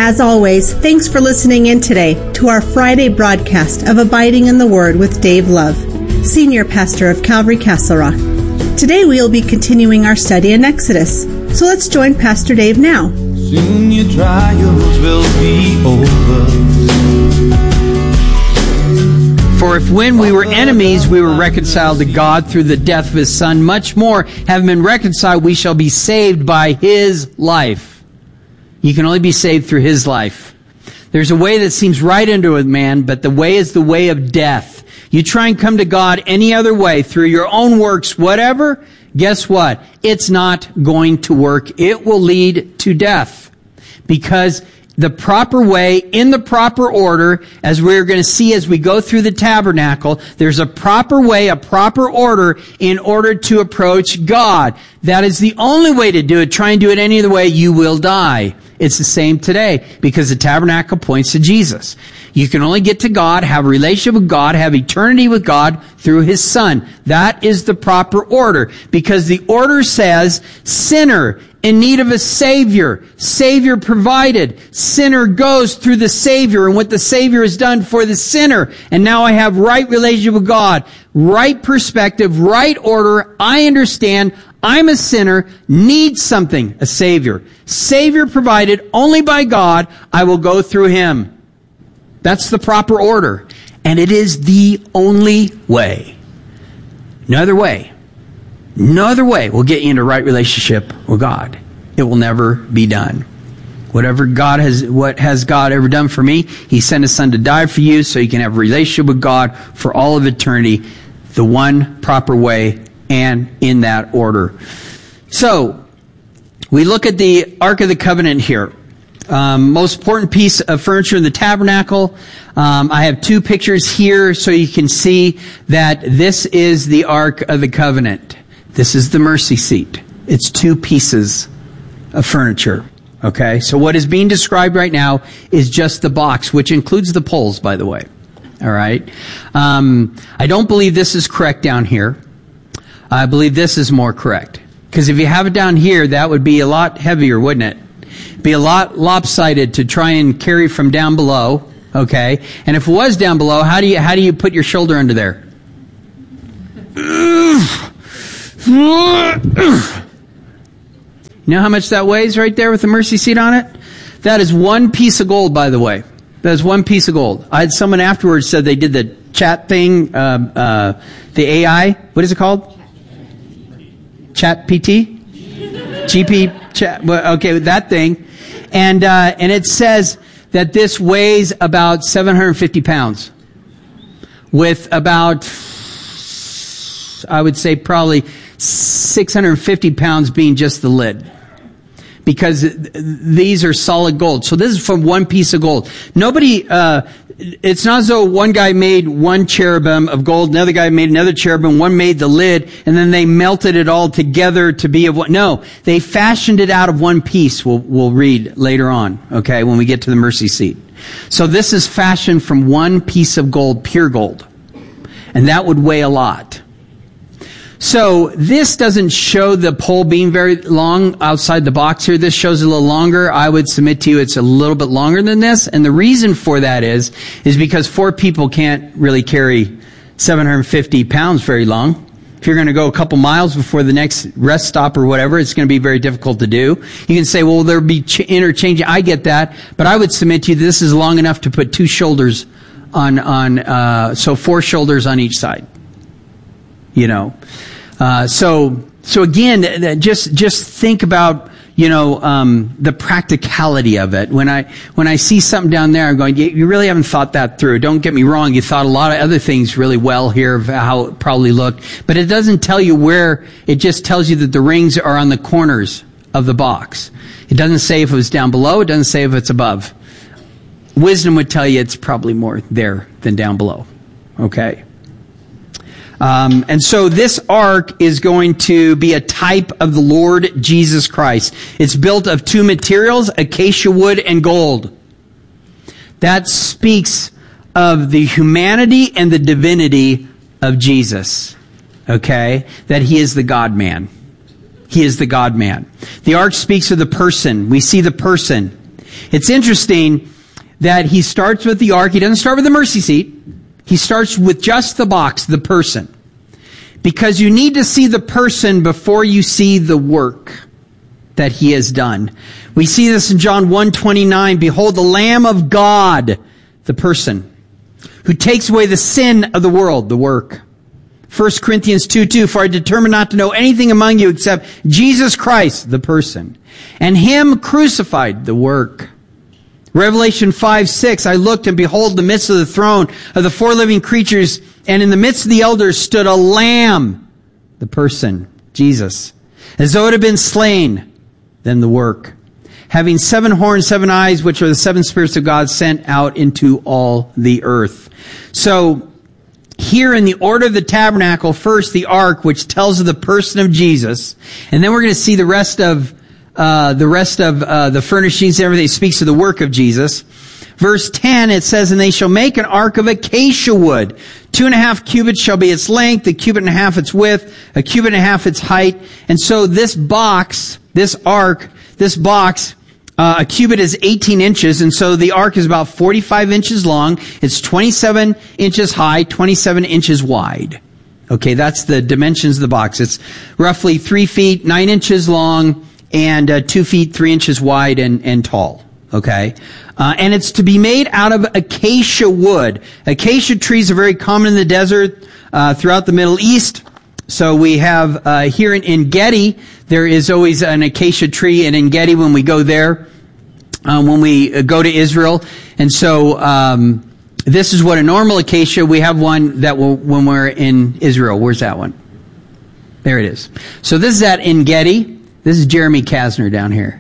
As always, thanks for listening in today to our Friday broadcast of Abiding in the Word with Dave Love, Senior Pastor of Calvary Castle Rock. Today we will be continuing our study in Exodus, so let's join Pastor Dave now. Soon your trials will be over. For if when we were enemies, we were reconciled to God through the death of His Son, much more, having been reconciled, we shall be saved by His life. You can only be saved through His life. There's a way that seems right unto a man, but the way is the way of death. You try and come to God any other way, through your own works, whatever, guess what? It's not going to work. It will lead to death. Because the proper way, in the proper order, as we're going to see as we go through the tabernacle, there's a proper way, a proper order in order to approach God. That is the only way to do it. Try and do it any other way, you will die. It's the same today, because the tabernacle points to Jesus. You can only get to God, have a relationship with God, have eternity with God through His Son. That is the proper order, because the order says, sinner in need of a Savior, Savior provided. Sinner goes through the Savior and what the Savior has done for the sinner. And now I have right relationship with God, right perspective, right order. I understand I'm a sinner, need something, a Savior. Savior provided only by God, I will go through Him. That's the proper order. And it is the only way. No other way. No other way will get you into right relationship with God. It will never be done. What has God ever done for me? He sent His Son to die for you so you can have a relationship with God for all of eternity. The one proper way and in that order. So, we look at the Ark of the Covenant here. Most important piece of furniture in the tabernacle. I have two pictures here so you can see that this is the Ark of the Covenant. This is the mercy seat. It's two pieces of furniture. Okay, so what is being described right now is just the box, which includes the poles, by the way. All right. I don't believe this is correct down here. I believe this is more correct. Because if you have it down here, that would be a lot heavier, wouldn't it? Be a lot lopsided to try and carry from down below. Okay, and if it was down below, how do you put your shoulder under there? You know how much that weighs right there with the mercy seat on it? That is one piece of gold, by the way. That is one piece of gold. I had someone afterwards said they did the chat thing, the AI. What is it called? Chat PT? GP chat. Well, okay, that thing. And it says that this weighs about 750 pounds. With about, I would say probably 650 pounds being just the lid. Because these are solid gold. So this is from one piece of gold. Nobody, it's not as though one guy made one cherubim of gold, another guy made another cherubim, one made the lid, and then they melted it all together to be of one. No, they fashioned it out of one piece. We'll read later on, okay, when we get to the mercy seat. So this is fashioned from one piece of gold, pure gold. And that would weigh a lot. So this doesn't show the pole being very long outside the box here. This shows a little longer. I would submit to you it's a little bit longer than this. And the reason for that is because 4 people can't really carry 750 pounds very long. If you're going to go a couple miles before the next rest stop or whatever, it's going to be very difficult to do. You can say, well, there'll be interchanging. I get that. But I would submit to you that this is long enough to put 2 shoulders so 4 shoulders on each side. You know. So again, just think about, the practicality of it. When I see something down there, I'm going, you really haven't thought that through. Don't get me wrong. You thought a lot of other things really well here of how it probably looked, but it doesn't tell you where. It just tells you that the rings are on the corners of the box. It doesn't say if it was down below. It doesn't say if it's above. Wisdom would tell you it's probably more there than down below. Okay. And so this ark is going to be a type of the Lord Jesus Christ. It's built of 2 materials, acacia wood and gold. That speaks of the humanity and the divinity of Jesus. Okay? That He is the God-man. He is the God-man. The ark speaks of the person. We see the person. It's interesting that he starts with the ark. He doesn't start with the mercy seat. He starts with just the box, the person. Because you need to see the person before you see the work that he has done. We see this in John 1:29. Behold, the Lamb of God, the person, who takes away the sin of the world, the work. 1 Corinthians 2:2, for I determined not to know anything among you except Jesus Christ, the person, and him crucified, the work. Revelation 5:6, I looked and behold in the midst of the throne of the four living creatures, and in the midst of the elders stood a lamb, the person, Jesus, as though it had been slain, then the work, having 7 horns, 7 eyes, which are the 7 spirits of God sent out into all the earth. So, here in the order of the tabernacle, first the ark, which tells of the person of Jesus, and then we're going to see the rest of the furnishings and everything. It speaks of the work of Jesus. Verse 10, it says, and they shall make an ark of acacia wood. 2.5 cubits shall be its length, 1.5 cubits its width, 1.5 cubits its height. And so this box, this ark, a cubit is 18 inches, and so the ark is about 45 inches long. It's 27 inches high, 27 inches wide. Okay, that's the dimensions of the box. It's roughly 3 feet, 9 inches long, and 2 feet, 3 inches wide and tall. Okay? And it's to be made out of acacia wood. Acacia trees are very common in the desert, throughout the Middle East. So we have, here in En Gedi, there is always an acacia tree in En Gedi when we go there, when we go to Israel. And so, this is what a normal acacia, we have one that when we're in Israel. Where's that one? There it is. So this is at En Gedi. This is Jeremy Kasner down here.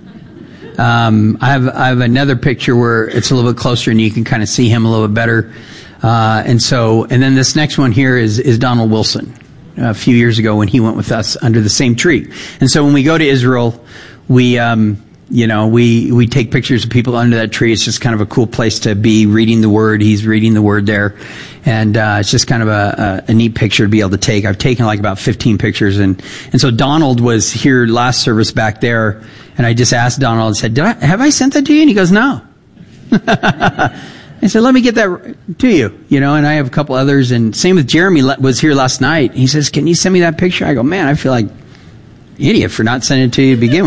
I have another picture where it's a little bit closer and you can kind of see him a little bit better. And then this next one here is Donald Wilson, a few years ago when he went with us under the same tree. And so when we go to Israel, we take pictures of people under that tree. It's just kind of a cool place to be reading the Word. He's reading the Word there. And it's just kind of a neat picture to be able to take. I've taken like about 15 pictures. And so Donald was here last service back there. And I just asked Donald and said, have I sent that to you? And he goes, no. I said, let me get that to you. And I have a couple others. And same with Jeremy was here last night. He says, can you send me that picture? I go, man, I feel like an idiot for not sending it to you to begin with.